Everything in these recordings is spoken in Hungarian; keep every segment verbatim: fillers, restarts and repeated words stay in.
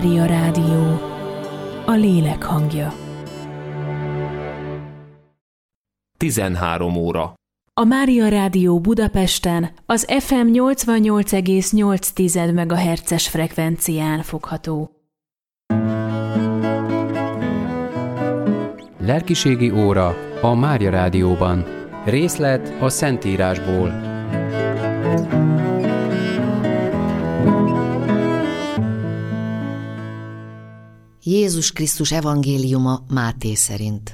Mária Rádió, a lélek hangja. tizenhárom óra. A Mária Rádió Budapesten az ef em nyolcvannyolc egész nyolc megahertzes frekvencián fogható. Lelkiségi óra a Mária Rádióban. Részlet a Szentírásból. Jézus Krisztus evangéliuma Máté szerint.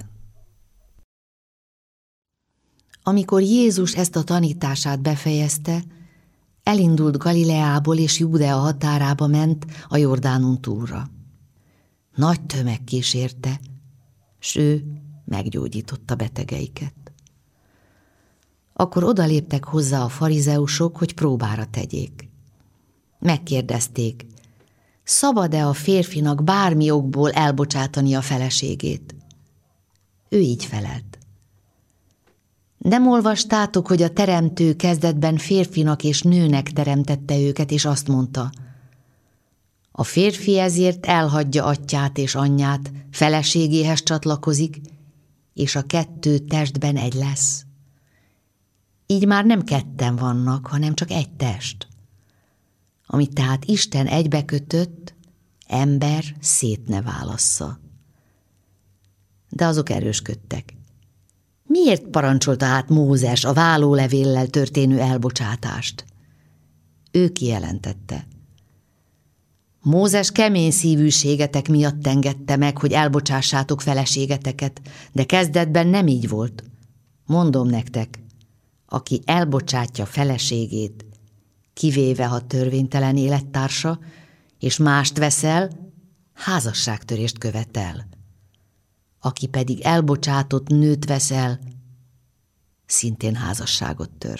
Amikor Jézus ezt a tanítását befejezte, elindult Galileából és Júdea határába ment a Jordánon túlra. Nagy tömeg kísérte, s ő meggyógyította betegeiket. Akkor odaléptek hozzá a farizeusok, hogy próbára tegyék. Megkérdezték, szabad-e a férfinak bármi okból elbocsátani a feleségét? Ő így felelt. Nem olvastátok, hogy a teremtő kezdetben férfinak és nőnek teremtette őket, és azt mondta, a férfi ezért elhagyja atyját és anyját, feleségéhez csatlakozik, és a kettő testben egy lesz. Így már nem ketten vannak, hanem csak egy test. Amit tehát Isten egybekötött, ember szét ne válassza. De azok erősködtek. Miért parancsolta át Mózes a vállólevéllel történő elbocsátást? Ő kijelentette. Mózes kemény szívűségetek miatt engedte meg, hogy elbocsássátok feleségeteket, de kezdetben nem így volt. Mondom nektek, aki elbocsátja feleségét, kivéve ha törvénytelen élettársa, és mást veszel, házasságtörést követel. Aki pedig elbocsátott nőt veszel, szintén házasságot tör.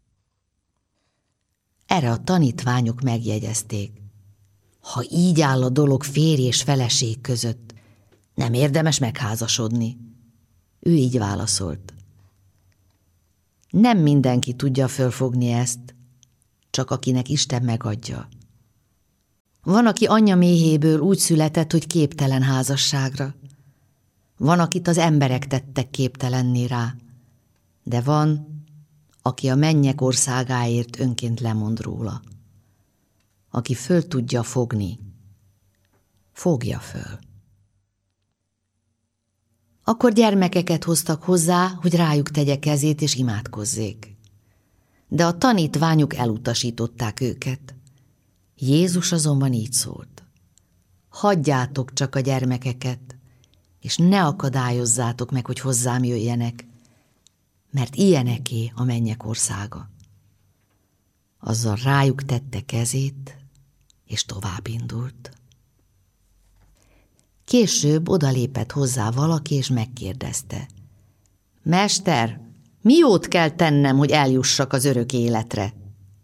Erre a tanítványok megjegyezték. Ha így áll a dolog férj és feleség között, nem érdemes megházasodni. Ő így válaszolt. Nem mindenki tudja fölfogni ezt, csak akinek Isten megadja. Van, aki anyja méhéből úgy született, hogy képtelen házasságra. Van, akit az emberek tettek képtelenné rá. De van, aki a mennyek országáért önként lemond róla. Aki föl tudja fogni, fogja föl. Akkor gyermekeket hoztak hozzá, hogy rájuk tegye kezét és imádkozzék. De a tanítványok elutasították őket. Jézus azonban így szólt. Hagyjátok csak a gyermekeket, és ne akadályozzátok meg, hogy hozzám jöjjenek, mert ilyeneké a mennyek országa. Azzal rájuk tette kezét, és tovább indult. Később odalépett hozzá valaki, és megkérdezte. Mester, mi jót kell tennem, hogy eljussak az örök életre?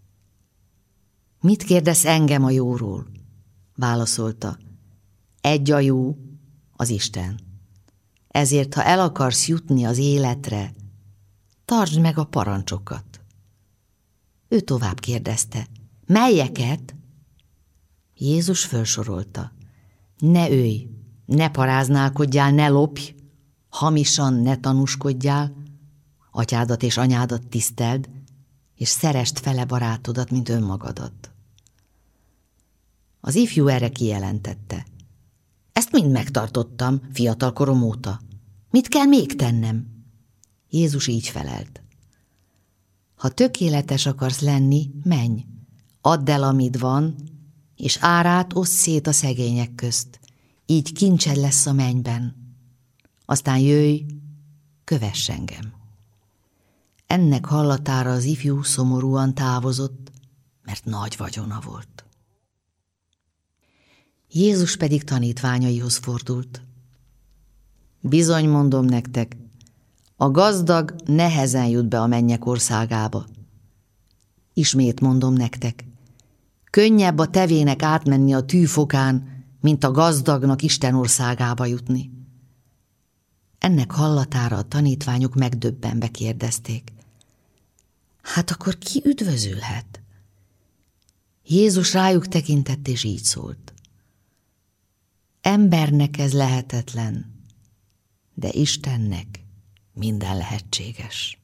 Mit kérdez engem a jóról? Válaszolta. Egy a jó, az Isten. Ezért, ha el akarsz jutni az életre, tartsd meg a parancsokat. Ő tovább kérdezte. Melyeket? Jézus felsorolta. Ne ölj, ne paráználkodjál, ne lopj, hamisan ne tanúskodjál, atyádat és anyádat tiszteld, és szeresd fele barátodat, mint önmagadat. Az ifjú erre kijelentette. Ezt mind megtartottam fiatal korom óta. Mit kell még tennem? Jézus így felelt. Ha tökéletes akarsz lenni, menj, add el, amit van, és árát oszd szét a szegények közt. Így kincsed lesz a mennyben. Aztán jöjj, kövess engem. Ennek hallatára az ifjú szomorúan távozott, mert nagy vagyona volt. Jézus pedig tanítványaihoz fordult. Bizony mondom nektek, a gazdag nehezen jut be a mennyek országába. Ismét mondom nektek, könnyebb a tevének átmenni a tűfokán, mint a gazdagnak Isten országába jutni. Ennek hallatára a tanítványok megdöbbenve kérdezték. Hát akkor ki üdvözülhet? Jézus rájuk tekintett, és így szólt. embernek ez lehetetlen, de Istennek minden lehetséges.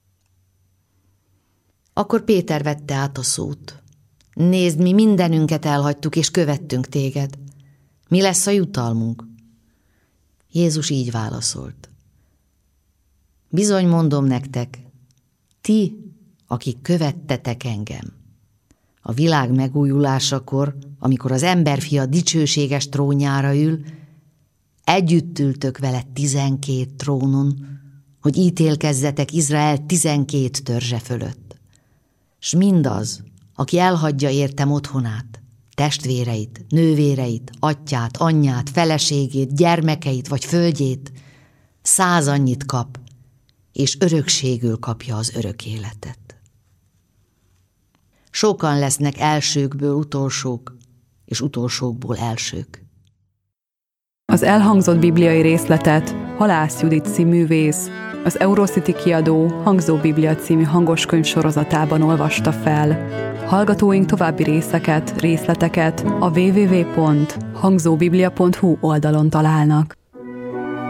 Akkor Péter vette át a szót. Nézd, mi mindenünket elhagytuk, és követtünk téged. Mi lesz a jutalmunk? Jézus így válaszolt. Bizony mondom nektek, ti, akik követtetek engem, a világ megújulásakor, amikor az emberfia dicsőséges trónjára ül, együtt ültök vele tizenkét trónon, hogy ítélkezzetek Izrael tizenkét törzse fölött. S mindaz, aki elhagyja értem otthonát, testvéreit, nővéreit, atyát, anyját, feleségét, gyermekeit vagy földjét, száz annyit kap, és örökségül kapja az örök életet. Sokan lesznek elsőkből utolsók, és utolsókból elsők. Az elhangzott bibliai részletet Halász Judit színművész az Eurocity kiadó Hangzó Biblia című hangoskönyv sorozatában olvasta fel. Hallgatóink további részeket, részleteket a double-u double-u double-u pont hangzóbiblia pont hu oldalon találnak.